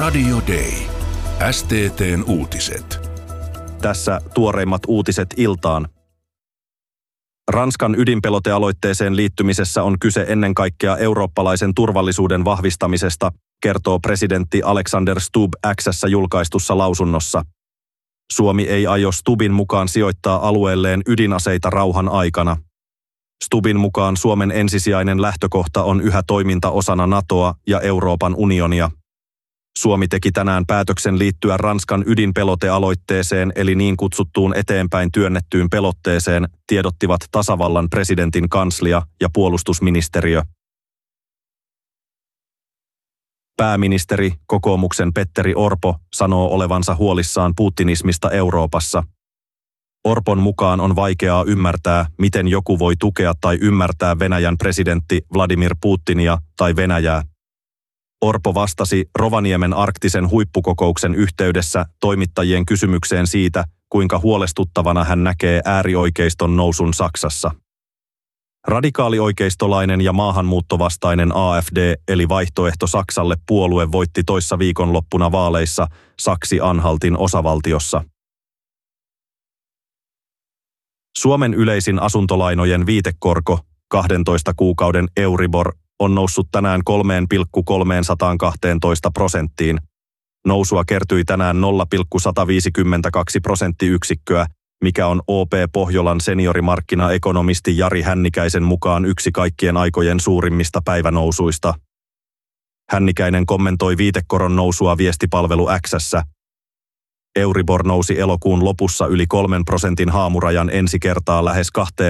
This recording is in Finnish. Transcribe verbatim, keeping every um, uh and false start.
Radio Day. S T T:n uutiset. Tässä tuoreimmat uutiset iltaan. Ranskan ydinpelotealoitteeseen liittymisessä on kyse ennen kaikkea eurooppalaisen turvallisuuden vahvistamisesta, kertoo presidentti Alexander Stubb X:ssä julkaistussa lausunnossa. Suomi ei aio Stubbin mukaan sijoittaa alueelleen ydinaseita rauhan aikana. Stubbin mukaan Suomen ensisijainen lähtökohta on yhä toiminta osana NATOa ja Euroopan unionia. Suomi teki tänään päätöksen liittyä Ranskan ydinpelotealoitteeseen eli niin kutsuttuun eteenpäin työnnettyyn pelotteeseen, tiedottivat tasavallan presidentin kanslia ja puolustusministeriö. Pääministeri, kokoomuksen Petteri Orpo, sanoo olevansa huolissaan putinismista Euroopassa. Orpon mukaan on vaikeaa ymmärtää, miten joku voi tukea tai ymmärtää Venäjän presidentti Vladimir Putinia tai Venäjää. Orpo vastasi Rovaniemen arktisen huippukokouksen yhteydessä toimittajien kysymykseen siitä, kuinka huolestuttavana hän näkee äärioikeiston nousun Saksassa. Radikaalioikeistolainen ja maahanmuuttovastainen A F D eli Vaihtoehto Saksalle puolue voitti toissa viikonloppuna vaaleissa Saksi-Anhaltin osavaltiossa. Suomen yleisin asuntolainojen viitekorko, kahdentoista kuukauden Euribor, on noussut tänään kolme pilkku kolmesataakaksitoista prosenttiin. Nousua kertyi tänään nolla pilkku sata viisikymmentäkaksi prosenttiyksikköä, mikä on O P Pohjolan seniorimarkkinaekonomisti Jari Hännikäisen mukaan yksi kaikkien aikojen suurimmista päivänousuista. Hännikäinen kommentoi viitekoron nousua viestipalvelu X:ssä. Euribor nousi elokuun lopussa yli kolmen prosentin haamurajan ensi kertaa lähes kahteen